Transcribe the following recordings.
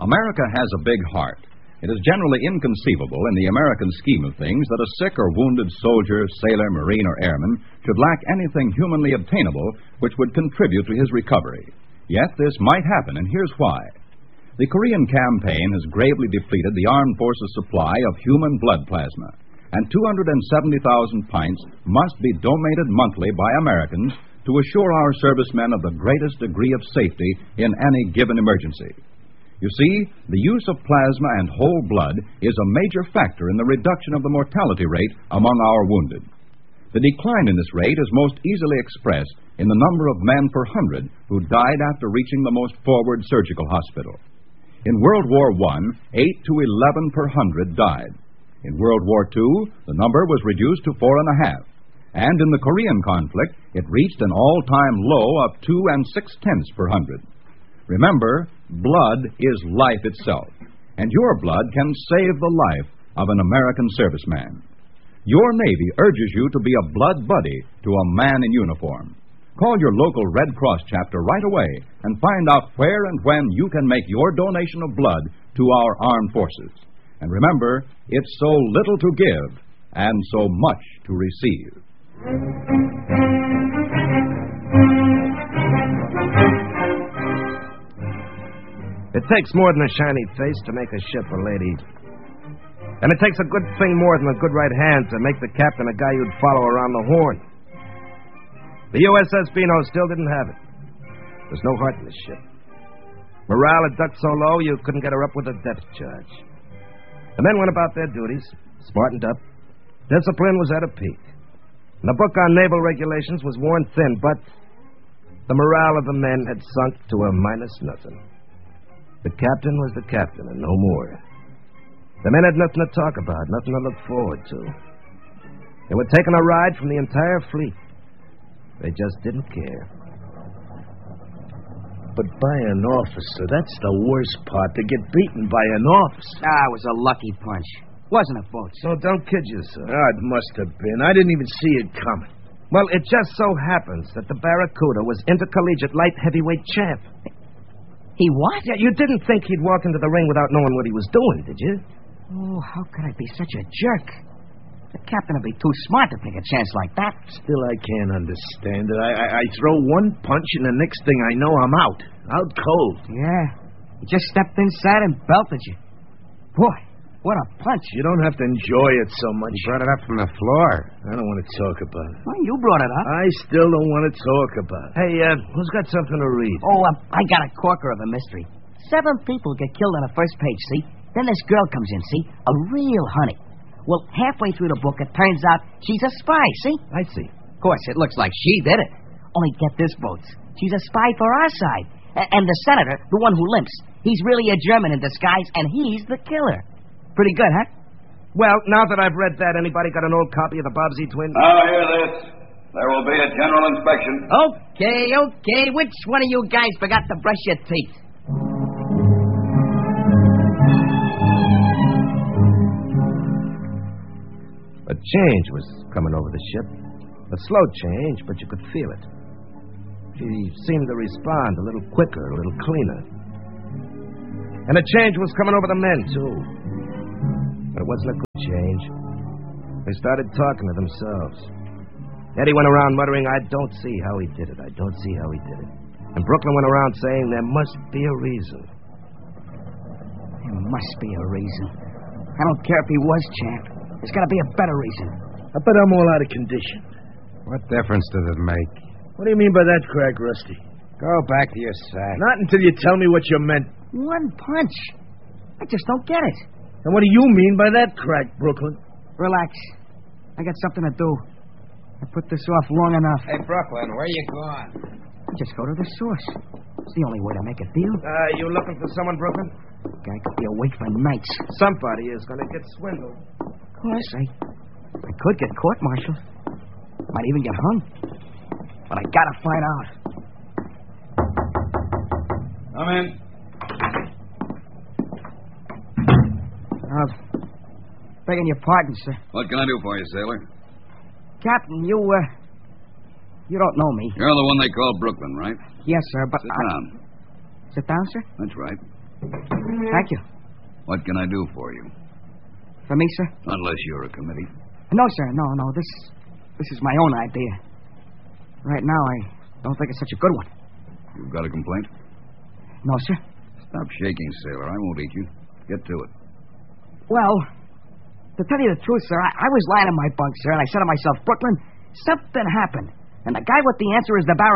America has a big heart. It is generally inconceivable in the American scheme of things that a sick or wounded soldier, sailor, marine, or airman should lack anything humanly obtainable which would contribute to his recovery. Yet this might happen, and here's why. The Korean campaign has gravely depleted the armed forces' supply of human blood plasma, and 270,000 pints must be donated monthly by Americans to assure our servicemen of the greatest degree of safety in any given emergency. You see, the use of plasma and whole blood is a major factor in the reduction of the mortality rate among our wounded. The decline in this rate is most easily expressed in the number of men per 100 who died after reaching the most forward surgical hospital. In World War I, 8 to 11 per 100 died. In World War II, the number was reduced to 4.5. And in the Korean conflict, it reached an all-time low of 2 6/10 per 100. Remember, blood is life itself, and your blood can save the life of an American serviceman. Your Navy urges you to be a blood buddy to a man in uniform. Call your local Red Cross chapter right away and find out where and when you can make your donation of blood to our armed forces. And remember, it's so little to give and so much to receive. It takes more than a shiny face to make a ship a lady. And it takes a good thing more than a good right hand to make the captain a guy you'd follow around the horn. The USS Beano still didn't have it. There's no heart in the ship. Morale had ducked so low you couldn't get her up with a depth charge. The men went about their duties, smartened up. Discipline was at a peak. And the book on naval regulations was worn thin, but the morale of the men had sunk to a minus nothing. The captain was the captain and no more. The men had nothing to talk about, nothing to look forward to. They were taking a ride from the entire fleet. They just didn't care. But by an officer, that's the worst part, to get beaten by an officer. It was a lucky punch. Wasn't it, Boats? So don't kid yourself. It must have been. I didn't even see it coming. Well, it just so happens that the Barracuda was intercollegiate light heavyweight champ. He what? Yeah, you didn't think he'd walk into the ring without knowing what he was doing, did you? Oh, how could I be such a jerk? The captain would be too smart to take a chance like that. Still, I can't understand it. I throw one punch, and the next thing I know, I'm out. Out cold. Yeah. He just stepped inside and belted you. Boy, what a punch. You don't have to enjoy it so much. You brought it up from the floor. I don't want to talk about it. Well, you brought it up. I still don't want to talk about it. Hey, who's got something to read? Oh, I got a corker of a mystery. 7 people get killed on the first page, see? Then this girl comes in, see? A real honey. Well, halfway through the book, it turns out she's a spy, see? I see. Of course, it looks like she did it. Only get this, Boats. She's a spy for our side. And the senator, the one who limps, he's really a German in disguise, and he's the killer. Pretty good, huh? Well, now that I've read that, anybody got an old copy of the Bobbsey Twins? Now hear this. There will be a general inspection. Okay. Which one of you guys forgot to brush your teeth? A change was coming over the ship. A slow change, but you could feel it. She seemed to respond a little quicker, a little cleaner. And a change was coming over the men, too. But it wasn't a good change. They started talking to themselves. Eddie went around muttering, I don't see how he did it. And Brooklyn went around saying, there must be a reason. There must be a reason. I don't care if he was champ. There's got to be a better reason. I bet I'm all out of condition. What difference does it make? What do you mean by that, Crack Rusty? Go back to your sack. Not until you tell me what you meant. One punch. I just don't get it. And what do you mean by that, Crack, Brooklyn? Relax. I got something to do. I put this off long enough. Hey, Brooklyn, where you going? Just go to the source. It's the only way to make a deal. You looking for someone, Brooklyn? Guy could be awake for nights. Somebody is going to get swindled. Of course, I could get court-martialed. Might even get hung. But I gotta find out. Come in. Begging your pardon, sir. What can I do for you, sailor? Captain, you don't know me. You're the one they call Brooklyn, right? Yes, sir, but Sit down. Sit down, sir? That's right. Thank you. What can I do for you? For me, sir? Unless you're a committee. No, sir. No. This is my own idea. Right now, I don't think it's such a good one. You've got a complaint? No, sir. Stop shaking, sailor. I won't eat you. Get to it. Well, to tell you the truth, sir, I was lying in my bunk, sir, and I said to myself, Brooklyn, something happened. And the guy with the answer is the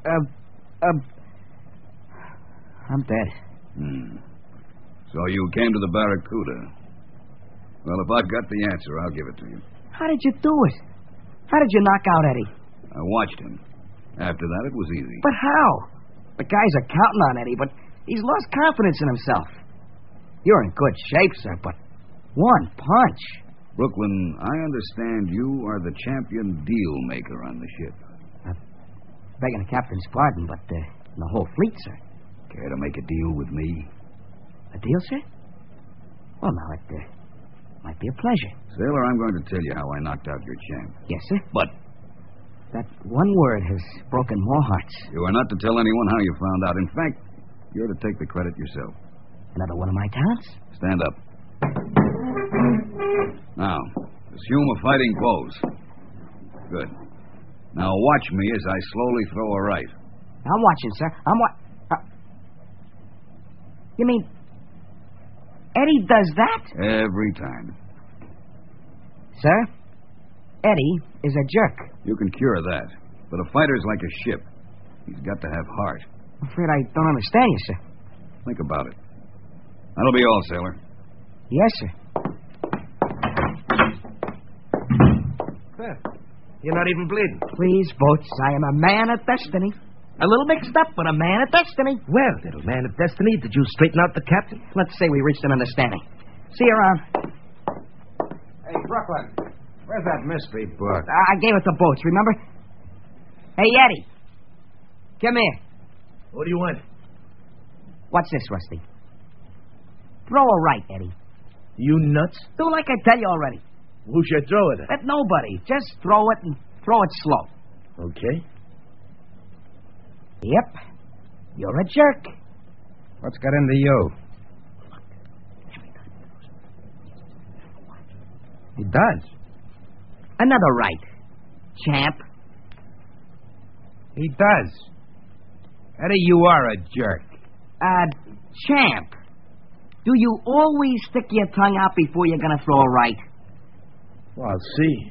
I'm dead. So you came to the Barracuda. Well, if I've got the answer, I'll give it to you. How did you do it? How did you knock out Eddie? I watched him. After that, it was easy. But how? The guys are counting on Eddie, but he's lost confidence in himself. You're in good shape, sir, but one punch. Brooklyn, I understand you are the champion deal maker on the ship. Begging the captain's pardon, but the whole fleet, sir. Care to make a deal with me? A deal, sir? Well, now, it might be a pleasure. Sailor, I'm going to tell you how I knocked out your champ. Yes, sir? But that one word has broken more hearts. you are not to tell anyone how you found out. In fact, you're to take the credit yourself. Another one of my talents? Stand up. Now, assume a fighting pose. Good. Now watch me as I slowly throw a right. I'm watching, sir. You mean Eddie does that? Every time. Sir, Eddie is a jerk. You can cure that. But a fighter's like a ship. He's got to have heart. I'm afraid I don't understand you, sir. Think about it. That'll be all, sailor. Yes, sir. You're not even bleeding. Please, Boats, I am a man of destiny. A little mixed up, but a man of destiny. Well, little man of destiny, did you straighten out the captain? Let's say we reached an understanding. See you around. Hey, Brooklyn, where's that mystery book? I gave it to Boats, remember? Hey, Eddie. Come here. What do you want? What's this, Rusty? Throw a right, Eddie. You nuts? Do like I tell you already. Who should I throw it at? Let nobody. Just throw it and throw it slow. Okay. Yep. You're a jerk. What's got into you? He does. Another right. Champ. He does. Eddie, you are a jerk. Champ. Do you always stick your tongue out before you're going to throw a right? Well, I'll see.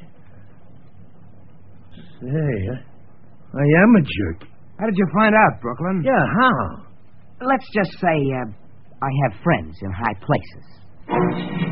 Say, I am a jerk. How did you find out, Brooklyn? Yeah, how? Let's just say I have friends in high places.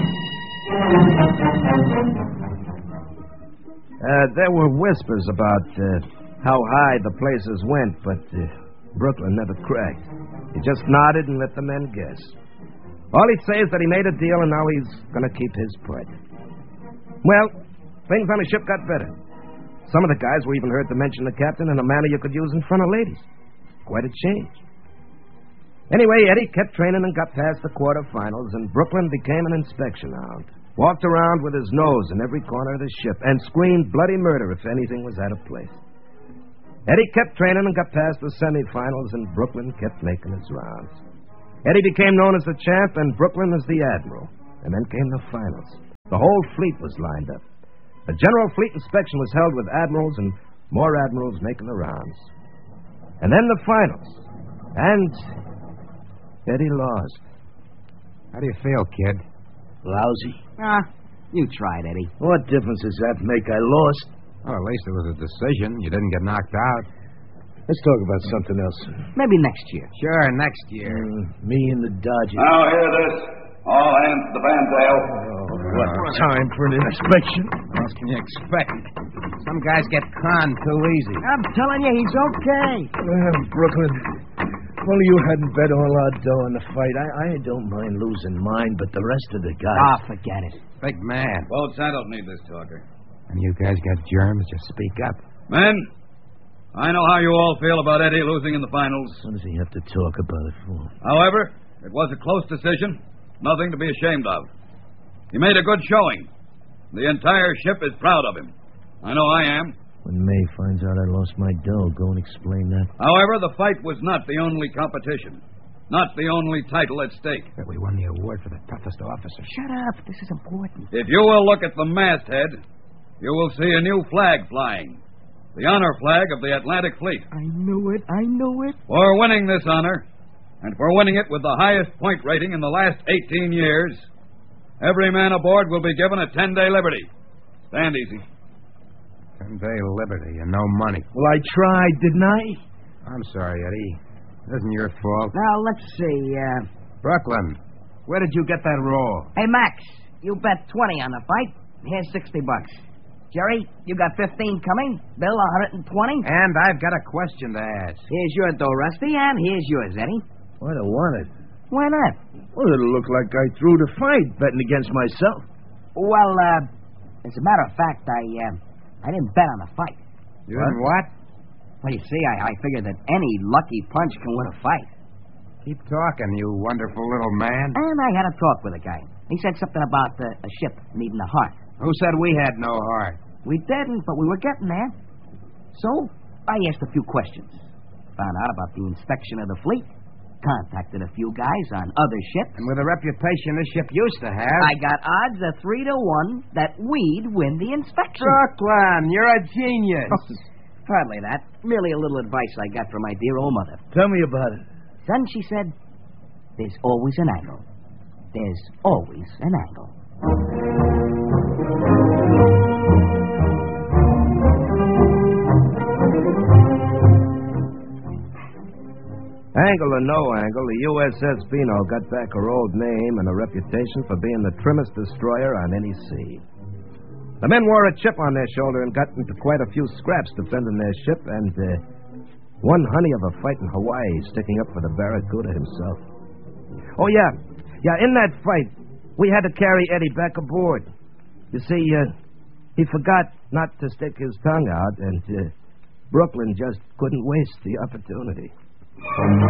There were whispers about how high the places went, but Brooklyn never cracked. He just nodded and let the men guess. All he'd say is that he made a deal and now he's going to keep his part. Well, things on the ship got better. Some of the guys were even heard to mention the captain in a manner you could use in front of ladies. Quite a change. Anyway, Eddie kept training and got past the quarterfinals, and Brooklyn became an inspection hound. Walked around with his nose in every corner of the ship and screamed bloody murder if anything was out of place. Eddie kept training and got past the semifinals, and Brooklyn kept making his rounds. Eddie became known as the champ, and Brooklyn as the admiral. And then came the finals. The whole fleet was lined up. A general fleet inspection was held with admirals and more admirals making the rounds. And then the finals. And Eddie lost. How do you feel, kid? Lousy. You tried, Eddie. What difference does that make? I lost. Well, at least it was a decision. You didn't get knocked out. Let's talk about something else. Maybe next year. Sure, next year. Me and the Dodgers. Now hear this. All hands to the fantail. What time for an inspection? What else can you expect? Some guys get conned too easy. I'm telling you, he's okay. Brooklyn, if only you hadn't bet all our dough on the fight. I don't mind losing mine, but the rest of the guys... Forget it. Big man. Folks, I don't need this talker. And you guys got germs, just speak up. Men, I know how you all feel about Eddie losing in the finals. What does he have to talk about it for? However, it was a close decision. Nothing to be ashamed of. He made a good showing. The entire ship is proud of him. I know I am. When May finds out I lost my dough, go and explain that. However, the fight was not the only competition. not the only title at stake. We won the award for the toughest officer. Shut up. This is important. If you will look at the masthead, you will see a new flag flying. The honor flag of the Atlantic Fleet. I knew it. For winning this honor, and for winning it with the highest point rating in the last 18 years, every man aboard will be given a 10-day liberty. Stand easy. 10-day liberty and no money. Well, I tried, didn't I? I'm sorry, Eddie. It isn't your fault. Now, let's see. Brooklyn, where did you get that roll? Hey, Max, you bet 20 on the fight. Here's $60. Jerry, you got 15 coming. Bill, 120. And I've got a question to ask. Here's your dough, Rusty, and here's yours, Eddie. I don't want it. Why not? Well, it'll look like I threw the fight betting against myself. Well, as a matter of fact, I didn't bet on the fight. You didn't what? Well, you see, I figured that any lucky punch can win a fight. Keep talking, you wonderful little man. And I had a talk with a guy. He said something about a ship needing a heart. Who said we had no heart? We didn't, but we were getting there. So, I asked a few questions. Found out about the inspection of the fleet. Contacted a few guys on other ships. And with the reputation this ship used to have... I got odds of 3-1 that we'd win the inspection. Brooklyn, you're a genius. Hardly that. Merely a little advice I got from my dear old mother. Tell me about it. Son, she said, there's always an angle. There's always an angle. Angle or no angle, the USS Beano got back her old name and a reputation for being the trimmest destroyer on any sea. The men wore a chip on their shoulder and got into quite a few scraps defending their ship, and one honey of a fight in Hawaii sticking up for the Barracuda himself. Oh, yeah. Yeah, in that fight, we had to carry Eddie back aboard. You see, he forgot not to stick his tongue out, and Brooklyn just couldn't waste the opportunity.